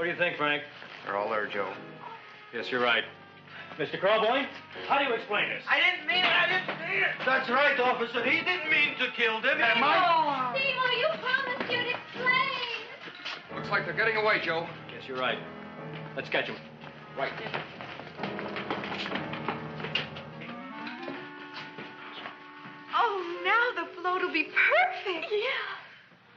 do you think, Frank? They're all there, Joe. Yes, you're right. Mr. Crawboy, how do you explain this? I didn't mean it. That's right, officer. He didn't mean to kill them. Seymour, you promised you'd explain. Looks like they're getting away, Joe. Yes, you're right. Let's catch him. Right. Oh, now the float will be perfect. Yeah.